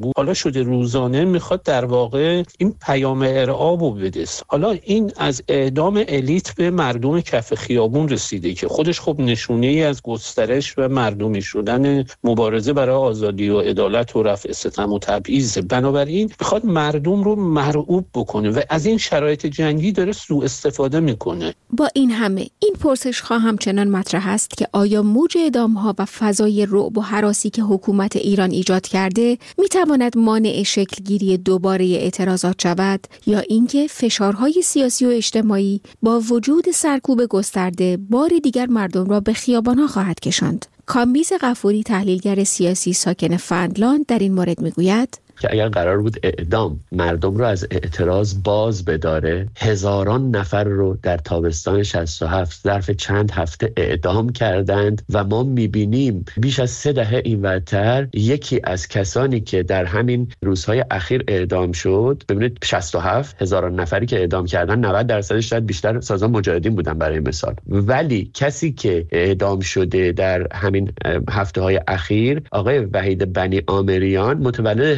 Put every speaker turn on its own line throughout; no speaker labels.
بود حالا شده روزانه، میخواد در واقع این پیام ارعابو بده. حالا این از اعدام الیت به مردم کف خیابون رسیده که خودش خب نشونه ای از گسترش و مردمی شدن مبارزه برای آزادی و عدالت و رفع ستم و تبعیض. بنابراین میخواد مردم رو مرعوب بکنه و از این شرایط جنگی داره سوء استفاده میکنه.
با این همه این پرسش‌ها همچنان مطرح است که آیا موج اعدام‌ها و فضای رعب و هراسی که حکومت ایران ایجاد کرده میتواند مانع شکلگیری دوباره اعتراضات شود، یا اینکه فشارهای سیاسی و اجتماعی با وجود سرکوب گسترده بار دیگر مردم را به خیابان‌ها خواهد کشاند؟ کامبیز غفوری، تحلیلگر سیاسی ساکن فنلاند، در این مورد میگوید
که اگر قرار بود اعدام مردم رو از اعتراض باز بداره، هزاران نفر رو در تابستان 67 ظرف چند هفته اعدام کردند و ما میبینیم بیش از 3 دهه اینورتر یکی از کسانی که در همین روزهای اخیر اعدام شد، ببینید 67 هزاران نفری که اعدام کردن 90% شاید بیشتر سازمان مجاهدین بودن برای مثال، ولی کسی که اعدام شده در همین هفته‌های اخیر آقای وحید بنی عامریان متولد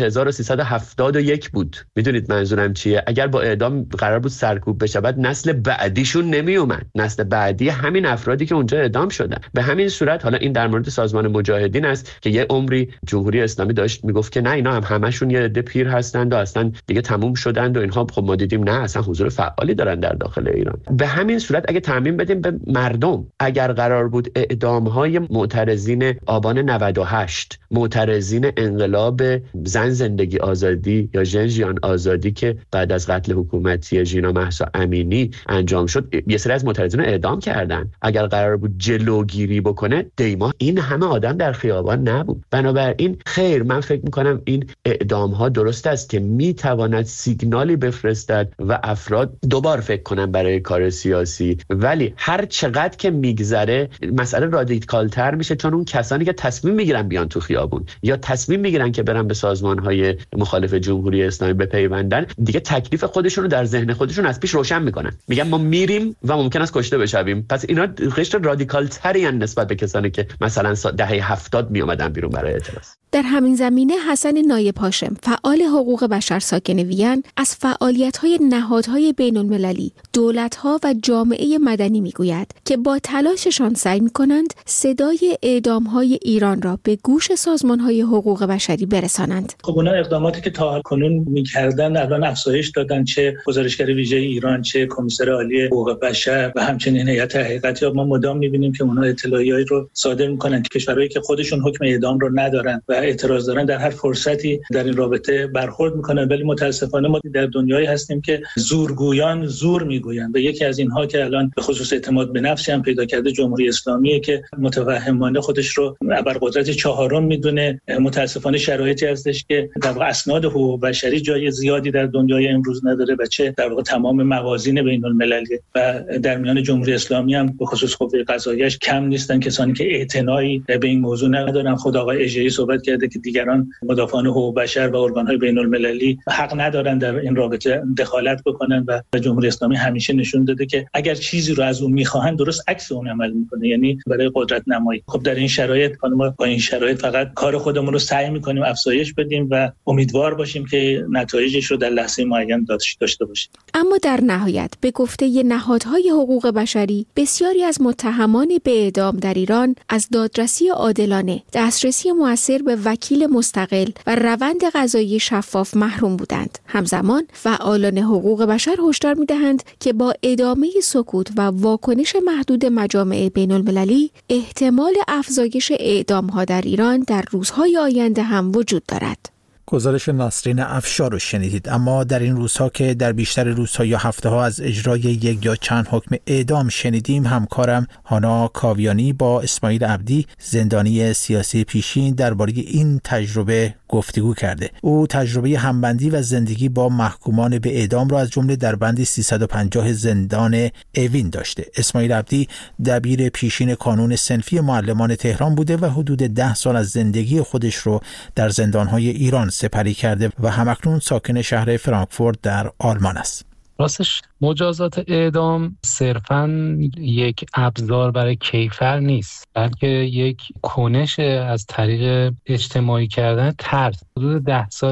1371 بود. میدونید منظورم چیه؟ اگر با اعدام قرار بود سرکوب بشه بعد نسل بعدیشون نمی اومد، نسل بعدی همین افرادی که اونجا اعدام شدن. به همین صورت حالا این در مورد سازمان مجاهدین است که یه عمری جمهوری اسلامی داشت میگفت که نه اینا هم همشون یه عده پیر هستند و اصلا دیگه تموم شدند و اینها. خب ما دیدیم نه، اصلا حضور فعالی دارن در داخل ایران. به همین صورت اگه تعمیم بدیم به مردم، اگر قرار بود اعدام‌های معترضین آبان 98، معترضین انقلاب زن زندگی آزادی یا ژن آزادی که بعد از قتل حکومتی ژینا مهسا امینی انجام شد، یه سری از معترضین رو اعدام کردن. اگر قرار بود جلوگیری بکنه دیما این همه آدم در خیابان نبود. بنابراین خیر، من فکر میکنم این اعدام ها درست است که میتواند سیگنالی بفرستد و افراد دوبار فکر کنن برای کار سیاسی، ولی هر چقدر که میگذره مسئله رادیکال‌تر میشه، چون اون کسانی که تصمیم میگیرن بیان تو خیابون یا تصمیم میگیرن که برن به سازمان‌های مخالف جمهوری اسلامی بپیوندن، دیگه تکلیف خودشون رو در ذهن خودشون از پیش روشن میکنن، میگن ما میریم و ممکن است کشته بشویم. پس اینا قشر رادیکال تری ان نسبت به کسانی که مثلا دهه 70 می اومدن بیرون برای اعتراض.
در همین زمینه حسن نایب هاشم، فعال حقوق بشر ساکن وین، از فعالیت‌های نهادهای بین‌المللی، دولت‌ها و جامعه مدنی میگوید که با تلاششان سعی می‌کنند صدای اعدام‌های ایران را به گوش سازمان‌های حقوق بشری برسانند.
خب اونا اقداماتی که تا کنون می‌کردن الان افزایش دادن، چه گزارشگر ویژه ایران، چه کمیسر عالی حقوق بشر و همچنین هیئت حقیقتیاب. ما مدام می‌بینیم که اونا اطلاعیه‌ای رو صادر می‌کنن که کشورهایی که خودشون حکم اعدام رو ندارن و اعتراض دارن در هر فرصتی در این رابطه برخورد می‌کنن. ولی متأسفانه ما در دنیایی هستیم که زورگویان زور می‌گویند و یکی از اینها که الان به خصوص اعتماد به نفسی هم پیدا کرده جمهوری اسلامیه که متوهمانه خودش رو ابرقدرت چهارم می‌دونه. متأسفانه شرایطی هستش که در واقع اسناد حقوق بشری جای زیادی در دنیای امروز نداره و چه در واقع تمام موازین بین‌المللی و در میان جمهوری اسلامی هم به خصوص قوه قضاییش کم نیستن کسانی که اعتنایی به این موضوع ندارن. خود آقای اژه‌ای صحبت کرده که دیگران مدافعان حقوق بشر و ارگان‌های بین‌المللی حق ندارن در این رابطه دخالت بکنن و جمهوری اسلامی همیشه نشون داده که اگر چیزی رو از اون می‌خواهن درست عکس اون عمل می‌کنه، یعنی برای قدرت نمایی. خب در این شرایط ما با این شرایط فقط کار خودمون رو سعی می‌کنیم افزایش بدیم و امیدوار باشیم که نتایجش رو در لحظه معین داشته باشیم.
اما در نهایت به گفته نهادهای حقوق بشری، بسیاری از متهمان به اعدام در ایران از دادرسی عادلانه، دسترسی مؤثر به وکیل مستقل و روند قضایی شفاف محروم بودند. همزمان فعالان حقوق بشر هشدار می‌دهند که با ادامه سکوت و واکنش محدود مجامع بین‌المللی، احتمال افزایش اعدام‌ها در ایران در روزهای آینده هم وجود دارد.
گزارش نسرین افشار رو شنیدید. اما در این روزها که در بیشتر روزها یا هفته‌ها از اجرای یک یا چند حکم اعدام شنیدیم، همکارم هانا کاویانی با اسماعیل عبدی، زندانی سیاسی پیشین، درباره این تجربه گفتگو کرده. او تجربه همبندی و زندگی با محکومان به اعدام را از جمله در بند 350 زندان اوین داشته. اسماعیل عبدی دبیر پیشین کانون صنفی معلمان تهران بوده و حدود 10 سال از زندگی خودش رو در زندان‌های ایران سپری کرده و همکنون ساکن شهر فرانکفورت در آلمان است.
راستش مجازات اعدام صرفاً یک ابزار برای کیفر نیست، بلکه یک کنش از طریق اجتماعی کردن ترس. حدود 10 سال